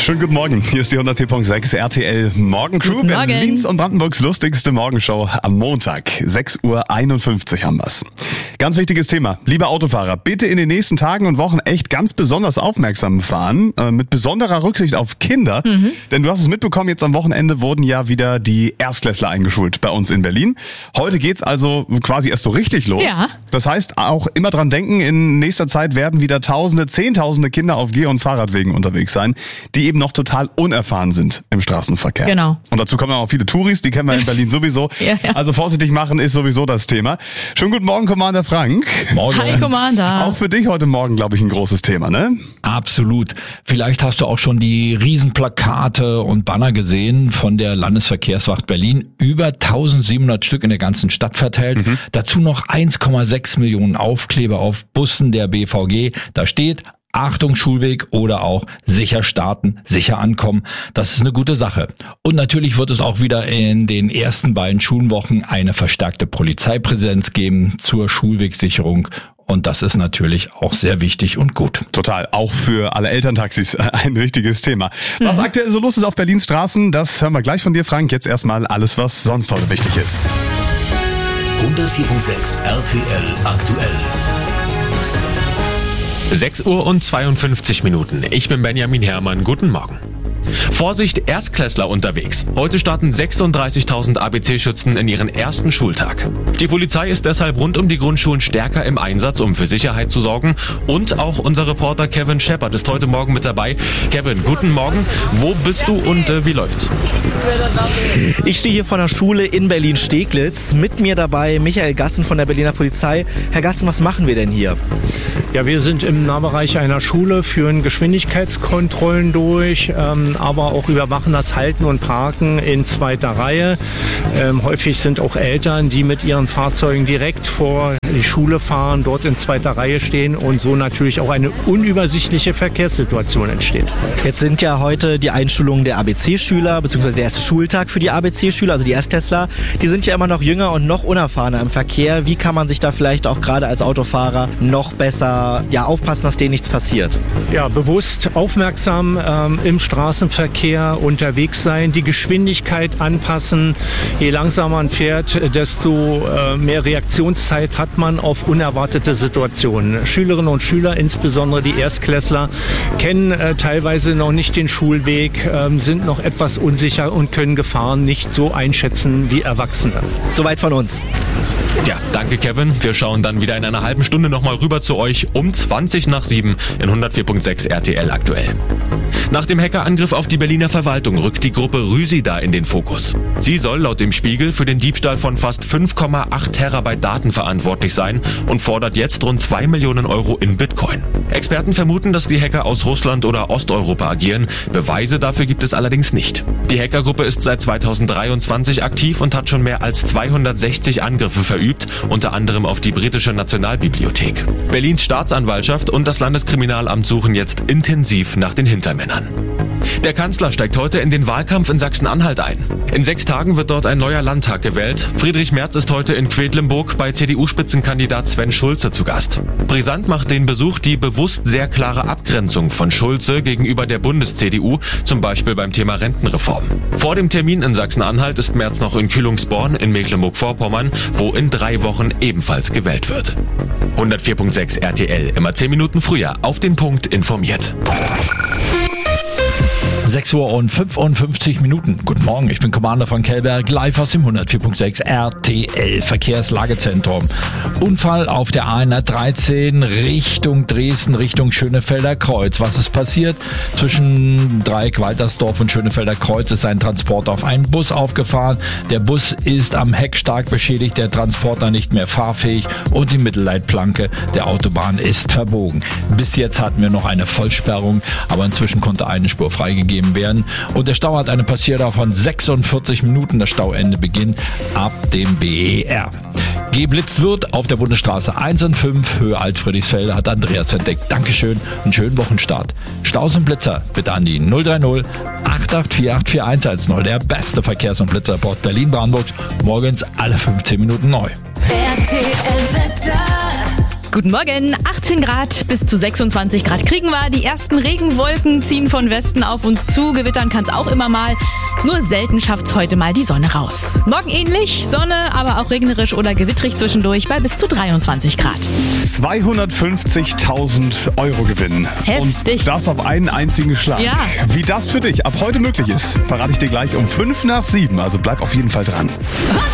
Schönen guten Morgen, hier ist die 104.6 RTL Morgencrew, Berlins und Brandenburgs lustigste Morgenshow am Montag. 6.51 Uhr haben wir's. Ganz wichtiges Thema. Liebe Autofahrer, bitte in den nächsten Tagen und Wochen echt ganz besonders aufmerksam fahren, mit besonderer Rücksicht auf Kinder. Denn du hast es mitbekommen, jetzt am Wochenende wurden ja wieder die Erstklässler eingeschult bei uns in Berlin. Heute geht's also quasi erst so richtig los. Ja. Das heißt, auch immer dran denken, in nächster Zeit werden wieder Tausende, Zehntausende Kinder auf Geh- und Fahrradwegen unterwegs sein, die eben noch total unerfahren sind im Straßenverkehr. Genau. Und dazu kommen auch viele Touris, die kennen wir in Berlin sowieso. Ja. Also vorsichtig machen ist sowieso das Thema. Schönen guten Morgen, Commander Frank. Morgen. Hi, Commander. Auch für dich heute Morgen, glaube ich, ein großes Thema, ne? Absolut. Vielleicht hast du auch schon die Riesenplakate und Banner gesehen von der Landesverkehrswacht Berlin. Über 1700 Stück in der ganzen Stadt verteilt. Dazu noch 1,6 Millionen Aufkleber auf Bussen der BVG. Da steht: Achtung Schulweg oder auch sicher starten, sicher ankommen. Das ist eine gute Sache. Und natürlich wird es auch wieder in den ersten beiden Schulwochen eine verstärkte Polizeipräsenz geben zur Schulwegsicherung. Und das ist natürlich auch sehr wichtig und gut. Total. Auch für alle Elterntaxis ein wichtiges Thema. Was aktuell so los ist auf Berlins Straßen, das hören wir gleich von dir, Frank. Jetzt erstmal alles, was sonst heute wichtig ist. 104.6 RTL aktuell. 6:52 Uhr. Ich bin Benjamin Herrmann. Guten Morgen. Vorsicht, Erstklässler unterwegs. Heute starten 36.000 ABC-Schützen in ihren ersten Schultag. Die Polizei ist deshalb rund um die Grundschulen stärker im Einsatz, um für Sicherheit zu sorgen. Und auch unser Reporter Kevin Shepard ist heute Morgen mit dabei. Kevin, guten Morgen. Wo bist du und wie läuft's? Ich stehe hier vor der Schule in Berlin-Steglitz. Mit mir dabei Michael Gassen von der Berliner Polizei. Herr Gassen, was machen wir denn hier? Ja, wir sind im Nahbereich einer Schule, führen Geschwindigkeitskontrollen durch, aber auch überwachen das Halten und Parken in zweiter Reihe. Häufig sind auch Eltern, die mit ihren Fahrzeugen direkt vor die Schule fahren, dort in zweiter Reihe stehen und so natürlich auch eine unübersichtliche Verkehrssituation entsteht. Jetzt sind ja heute die Einschulungen der ABC-Schüler, beziehungsweise der erste Schultag für die ABC-Schüler, also die Erstklässler. Die sind ja immer noch jünger und noch unerfahrener im Verkehr. Wie kann man sich da vielleicht auch gerade als Autofahrer noch besser aufpassen, dass denen nichts passiert? Ja, bewusst aufmerksam im Straßenverkehr unterwegs sein, die Geschwindigkeit anpassen. Je langsamer man fährt, desto mehr Reaktionszeit hat man auf unerwartete Situationen. Schülerinnen und Schüler, insbesondere die Erstklässler, kennen teilweise noch nicht den Schulweg, sind noch etwas unsicher und können Gefahren nicht so einschätzen wie Erwachsene. Soweit von uns. Ja, danke Kevin. Wir schauen dann wieder in einer halben Stunde nochmal rüber zu euch um 7:20 in 104.6 RTL aktuell. Nach dem Hackerangriff auf die Berliner Verwaltung rückt die Gruppe Rüsida in den Fokus. Sie soll laut dem Spiegel für den Diebstahl von fast 5,8 Terabyte Daten verantwortlich sein und fordert jetzt rund 2 Millionen Euro in Bitcoin. Experten vermuten, dass die Hacker aus Russland oder Osteuropa agieren. Beweise dafür gibt es allerdings nicht. Die Hackergruppe ist seit 2023 aktiv und hat schon mehr als 260 Angriffe verübt, unter anderem auf die britische Nationalbibliothek. Berlins Staatsanwaltschaft und das Landeskriminalamt suchen jetzt intensiv nach den Hintermännern. Der Kanzler steigt heute in den Wahlkampf in Sachsen-Anhalt ein. In 6 Tagen wird dort ein neuer Landtag gewählt. Friedrich Merz ist heute in Quedlinburg bei CDU-Spitzenkandidat Sven Schulze zu Gast. Brisant macht den Besuch die bewusst sehr klare Abgrenzung von Schulze gegenüber der Bundes-CDU, zum Beispiel beim Thema Rentenreform. Vor dem Termin in Sachsen-Anhalt ist Merz noch in Kühlungsborn in Mecklenburg-Vorpommern, wo in 3 Wochen ebenfalls gewählt wird. 104.6 RTL, immer 10 Minuten früher, auf den Punkt informiert. 6:55 Uhr. Guten Morgen, ich bin Commander von Kellberg, live aus dem 104.6 RTL Verkehrslagezentrum. Unfall auf der A113 Richtung Dresden, Richtung Schönefelder Kreuz. Was ist passiert? Zwischen Dreieck Waltersdorf und Schönefelder Kreuz ist ein Transporter auf einen Bus aufgefahren. Der Bus ist am Heck stark beschädigt, der Transporter nicht mehr fahrfähig und die Mittelleitplanke der Autobahn ist verbogen. Bis jetzt hatten wir noch eine Vollsperrung, aber inzwischen konnte eine Spur freigegeben werden. Und der Stau hat eine Passierdauer von 46 Minuten. Das Stauende beginnt ab dem BER. Geblitzt wird auf der Bundesstraße 1 und 5, Höhe Altfriedrichsfelde, hat Andreas entdeckt. Dankeschön, einen schönen Wochenstart. Staus und Blitzer bitte an die 030 884 84110. Der beste Verkehrs- und Blitzerport Berlin-Brandenburgs. Morgens alle 15 Minuten neu. RTL Wetter. Guten Morgen. 18 Grad bis zu 26 Grad kriegen wir. Die ersten Regenwolken ziehen von Westen auf uns zu. Gewittern kann es auch immer mal. Nur selten schafft es heute mal die Sonne raus. Morgen ähnlich, Sonne, aber auch regnerisch oder gewittrig zwischendurch bei bis zu 23 Grad. 250.000 Euro gewinnen. Heftig. Und das auf einen einzigen Schlag. Ja. Wie das für dich ab heute möglich ist, verrate ich dir gleich um 5 nach 7. Also bleib auf jeden Fall dran.